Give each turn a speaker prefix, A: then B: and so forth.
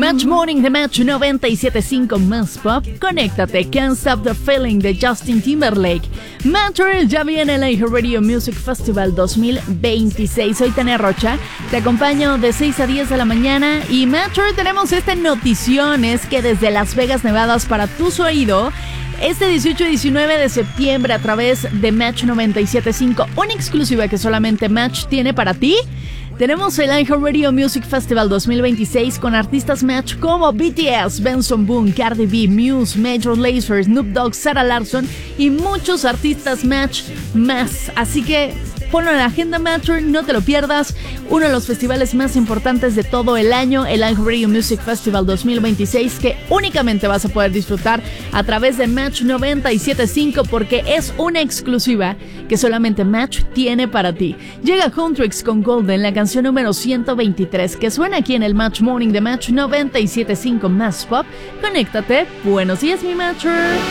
A: Match Morning de Match 97.5 Más Pop. Conéctate, Can't Stop the Feeling de Justin Timberlake. Matter, ya viene el Angel Radio Music Festival 2026. Soy Tania Rocha, te acompaño de 6 a 10 de la mañana. Y Matter, tenemos esta notición, es que desde Las Vegas, Nevada, para tus oídos, este 18 y 19 de septiembre a través de Match 97.5, una exclusiva que solamente Match tiene para ti. Tenemos el Angel Radio Music Festival 2026 con artistas Match como BTS, Benson Boone, Cardi B, Muse, Major Lazer, Snoop Dogg, Sarah Larsson y muchos artistas Match más. Así que ponlo en la agenda, Matter, no te lo pierdas. Uno de los festivales más importantes de todo el año, el Angel Radio Music Festival 2026, que únicamente vas a poder disfrutar a través de Match 97.5 porque es una exclusiva que solamente Match tiene para ti. Llega Huntrix con Golden, la canción número 123, que suena aquí en el Match Morning de Match 97.5 Más Pop. Conéctate. Buenos días, mi Matcher.